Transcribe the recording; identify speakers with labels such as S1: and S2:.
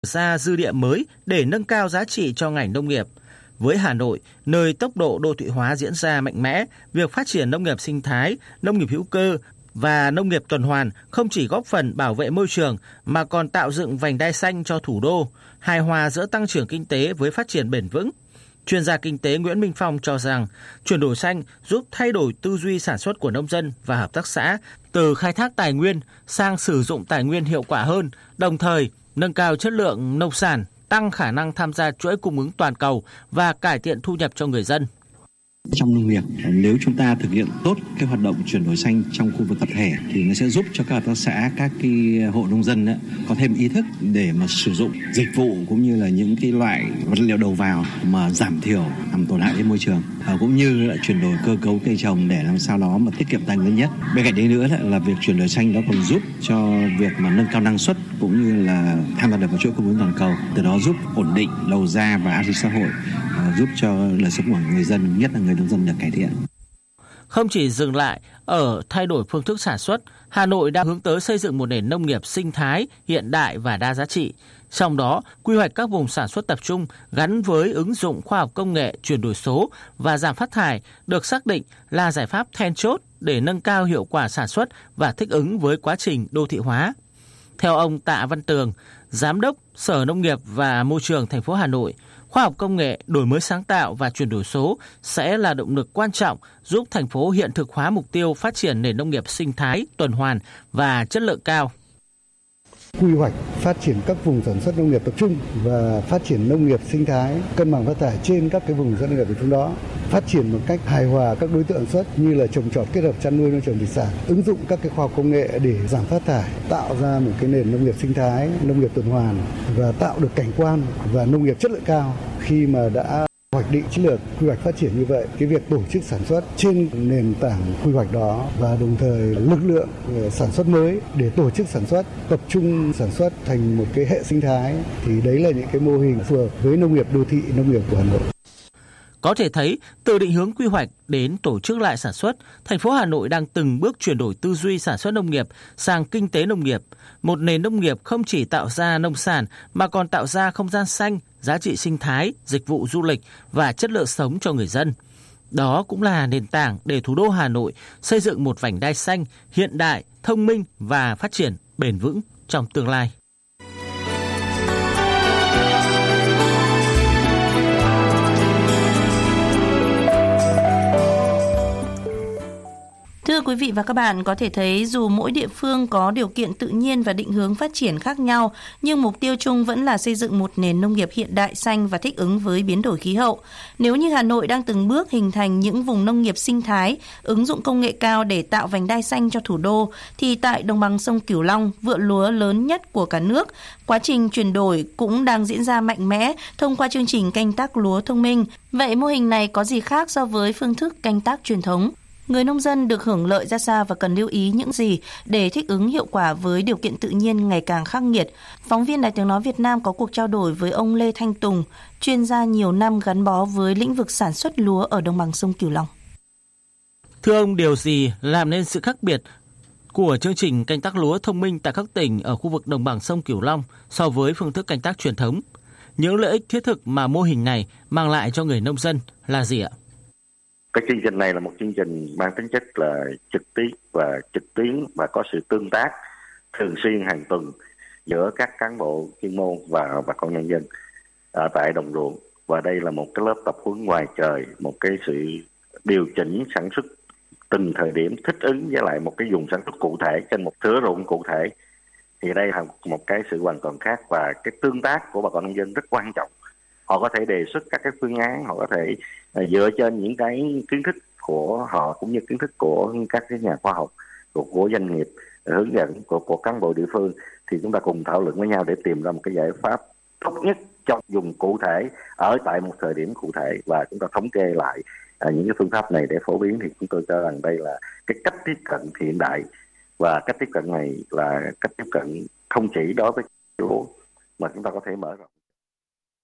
S1: ra dư địa mới để nâng cao giá trị cho ngành nông nghiệp. Với Hà Nội, nơi tốc độ đô thị hóa diễn ra mạnh mẽ, việc phát triển nông nghiệp sinh thái, nông nghiệp hữu cơ và nông nghiệp tuần hoàn không chỉ góp phần bảo vệ môi trường mà còn tạo dựng vành đai xanh cho thủ đô, hài hòa giữa tăng trưởng kinh tế với phát triển bền vững. Chuyên gia kinh tế Nguyễn Minh Phong cho rằng chuyển đổi xanh giúp thay đổi tư duy sản xuất của nông dân và hợp tác xã từ khai thác tài nguyên sang sử dụng tài nguyên hiệu quả hơn, đồng thời nâng cao chất lượng nông sản, tăng khả năng tham gia chuỗi cung ứng toàn cầu và cải thiện thu nhập cho người dân.
S2: Trong nông nghiệp, nếu chúng ta thực hiện tốt cái hoạt động chuyển đổi xanh trong khu vực tập thể thì nó sẽ giúp cho các hợp tác xã, các cái hộ nông dân có thêm ý thức để mà sử dụng dịch vụ cũng như là những cái loại vật liệu đầu vào mà giảm thiểu làm tổn hại đến môi trường, cũng như là chuyển đổi cơ cấu cây trồng để làm sao đó mà tiết kiệm tài nguyên nhất. Bên cạnh đấy nữa là việc chuyển đổi xanh đó còn giúp cho việc mà nâng cao năng suất cũng như là tham gia được vào chuỗi cung ứng toàn cầu, từ đó giúp ổn định đầu ra và an sinh xã hội, giúp cho đời sống của người dân, nhất là người nông dân được cải thiện.
S1: Không chỉ dừng lại ở thay đổi phương thức sản xuất, Hà Nội đang hướng tới xây dựng một nền nông nghiệp sinh thái, hiện đại và đa giá trị. Trong đó, quy hoạch các vùng sản xuất tập trung gắn với ứng dụng khoa học công nghệ, chuyển đổi số và giảm phát thải được xác định là giải pháp then chốt để nâng cao hiệu quả sản xuất và thích ứng với quá trình đô thị hóa. Theo ông Tạ Văn Tường, Giám đốc Sở Nông nghiệp và Môi trường thành phố Hà Nội, khoa học công nghệ, đổi mới sáng tạo và chuyển đổi số sẽ là động lực quan trọng giúp thành phố hiện thực hóa mục tiêu phát triển nền nông nghiệp sinh thái, tuần hoàn và chất lượng cao.
S3: Quy hoạch phát triển các vùng sản xuất nông nghiệp tập trung và phát triển nông nghiệp sinh thái, cân bằng phát thải trên các cái vùng nông nghiệp tập trung đó, phát triển một cách hài hòa các đối tượng sản xuất như là trồng trọt kết hợp chăn nuôi, nuôi trồng thủy sản, ứng dụng các cái khoa học công nghệ để giảm phát thải, tạo ra một cái nền nông nghiệp sinh thái, nông nghiệp tuần hoàn và tạo được cảnh quan và nông nghiệp chất lượng cao. Khi mà đã hoạch định chiến lược quy hoạch phát triển như vậy, cái việc tổ chức sản xuất trên nền tảng quy hoạch đó và đồng thời lực lượng sản xuất mới để tổ chức sản xuất, tập trung sản xuất thành một cái hệ sinh thái, thì đấy là những cái mô hình phù hợp với nông nghiệp đô thị, nông nghiệp của Hà Nội.
S1: Có thể thấy, từ định hướng quy hoạch đến tổ chức lại sản xuất, thành phố Hà Nội đang từng bước chuyển đổi tư duy sản xuất nông nghiệp sang kinh tế nông nghiệp. Một nền nông nghiệp không chỉ tạo ra nông sản mà còn tạo ra không gian xanh, giá trị sinh thái, dịch vụ du lịch và chất lượng sống cho người dân. Đó cũng là nền tảng để thủ đô Hà Nội xây dựng một vành đai xanh, hiện đại, thông minh và phát triển bền vững trong tương lai.
S4: Thưa quý vị và các bạn, có thể thấy dù mỗi địa phương có điều kiện tự nhiên và định hướng phát triển khác nhau, nhưng mục tiêu chung vẫn là xây dựng một nền nông nghiệp hiện đại, xanh và thích ứng với biến đổi khí hậu. Nếu như Hà Nội đang từng bước hình thành những vùng nông nghiệp sinh thái, ứng dụng công nghệ cao để tạo vành đai xanh cho thủ đô, thì tại đồng bằng sông Cửu Long, vựa lúa lớn nhất của cả nước, quá trình chuyển đổi cũng đang diễn ra mạnh mẽ thông qua chương trình canh tác lúa thông minh. Vậy mô hình này có gì khác so với phương thức canh tác truyền thống? Người nông dân được hưởng lợi ra sao và cần lưu ý những gì để thích ứng hiệu quả với điều kiện tự nhiên ngày càng khắc nghiệt? Phóng viên Đài Tiếng nói Việt Nam có cuộc trao đổi với ông Lê Thanh Tùng, chuyên gia nhiều năm gắn bó với lĩnh vực sản xuất lúa ở đồng bằng sông Cửu Long.
S1: Thưa ông, điều gì làm nên sự khác biệt của chương trình canh tác lúa thông minh tại các tỉnh ở khu vực đồng bằng sông Cửu Long so với phương thức canh tác truyền thống? Những lợi ích thiết thực mà mô hình này mang lại cho người nông dân là gì ạ?
S5: Cái chương trình này là một chương trình mang tính chất là trực tiếp và trực tuyến và có sự tương tác thường xuyên hàng tuần giữa các cán bộ chuyên môn và bà con nhân dân tại đồng ruộng. Và đây là một cái lớp tập huấn ngoài trời, một cái sự điều chỉnh sản xuất từng thời điểm thích ứng với lại một cái vùng sản xuất cụ thể trên một thửa ruộng cụ thể. Thì đây là một cái sự hoàn toàn khác và cái tương tác của bà con nông dân rất quan trọng. Họ có thể đề xuất các cái phương án, họ có thể dựa trên những cái kiến thức của họ cũng như kiến thức của các cái nhà khoa học, của doanh nghiệp, hướng dẫn của cán bộ địa phương, thì chúng ta cùng thảo luận với nhau để tìm ra một cái giải pháp tốt nhất trong vùng cụ thể ở tại một thời điểm cụ thể, và chúng ta thống kê lại những cái phương pháp này để phổ biến. Thì chúng tôi cho rằng đây là cái cách tiếp cận hiện đại, và cách tiếp cận này là cách tiếp cận không chỉ đối với lúa mà chúng ta có thể mở rộng.